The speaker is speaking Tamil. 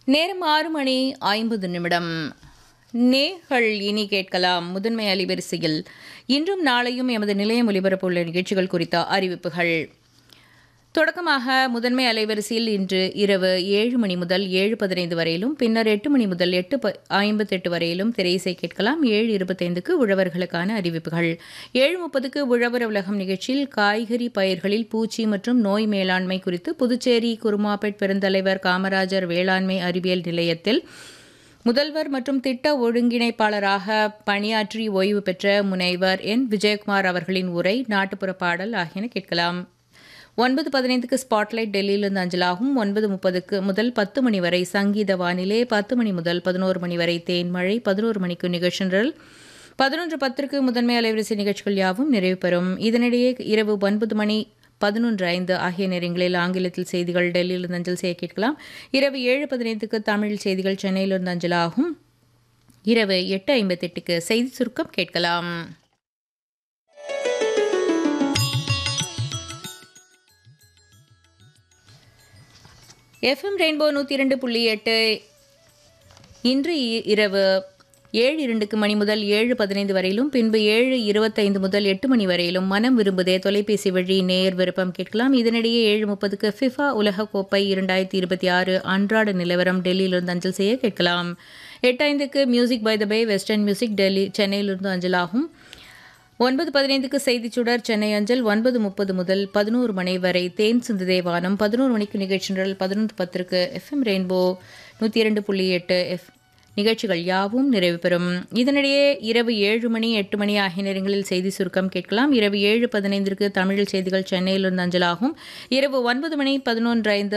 நேரம் 6:50. நேர்கள் இனி கேட்கலாம் முதன்மை அலைவரிசையில் இன்றும் நாளையும் எமது நிலையம் ஒலிபரப்புள்ள நிகழ்ச்சிகள் குறித்த அறிவிப்புகள். தொடக்கமாக முதன்மை அலைவரிசையில் இன்று இரவு 7 மணி முதல் 7:15 வரையிலும், பின்னர் 8 மணி முதல் 8:58 வரையிலும் திரையிசை கேட்கலாம். 7:25க்கு உழவர்களுக்கான அறிவிப்புகள். 7:30க்கு உழவர் உலகம் நிகழ்ச்சியில் காய்கறி பயிர்களில் பூச்சி மற்றும் நோய் மேலாண்மை குறித்து புதுச்சேரி குருமாப்பேட் பெருந்தலைவர் காமராஜர் வேளாண்மை அறிவியல் நிலையத்தில் முதல்வர் மற்றும் திட்ட ஒருங்கிணைப்பாளராக பணியாற்றி ஓய்வு பெற்ற முனைவர் என். விஜயகுமார் அவர்களின் உரை, நாட்டுப்புற பாடல் ஆகியன கேட்கலாம். 9:15க்கு ஸ்பாட்லைட் டெல்லியிலிருந்து அஞ்சலாகும். 9:30 முதல் 10 மணி வரை சங்கீத வானிலை, 10 மணி முதல் 11 மணி வரை தேன்மழை, 11 மணிக்கு நிகழ்ச்சிகள், 11:10க்கு முதன்மை அலைவரிசை நிகழ்ச்சிகள் யாவும் நிறைவு பெறும். இதனிடையே இரவு 9 மணி 11:05 ஆகிய நேரங்களில் ஆங்கிலத்தில் செய்திகள் டெல்லியிலிருந்து அஞ்சல் செய்ய கேட்கலாம். இரவு 7:15க்கு தமிழ் செய்திகள் சென்னையிலிருந்து அஞ்சலாகும். இரவு 8:58க்கு செய்தி சுருக்கம் கேட்கலாம். FM ரெயின்போ 102.8 இன்று இரவு 7:02 மணி முதல் 7:15 வரையிலும், பின்பு 7:25 முதல் 8 மணி வரையிலும் மனம் விரும்புதே தொலைபேசி வழி நேயர் விருப்பம் கேட்கலாம். இதனிடையே 7:30க்கு ஃபிஃபா உலகக்கோப்பை 2026 அன்றாட நிலவரம் டெல்லியிலிருந்து அஞ்சல் செய்ய கேட்கலாம். 8:05க்கு music by the pay western music Delhi சென்னையிலிருந்து அஞ்சலாகும். 9:15க்கு செய்திச் சுடர் சென்னை அஞ்சல். 9:30 முதல் 11 மணி வரை தேன் சிந்து தேவானம். 11 மணிக்கு நிகழ்ச்சிகள். 11:10க்கு FM ரெயின்போ 102.8 நிகழ்ச்சிகள் யாவும் நிறைவு பெறும். இதனிடையே இரவு 7 மணி 8 மணி ஆகிய நேரங்களில் செய்தி சுருக்கம் கேட்கலாம். இரவு 7:15க்கு தமிழில் செய்திகள் சென்னையிலிருந்து அஞ்சலாகும். இரவு 9 மணி 11:05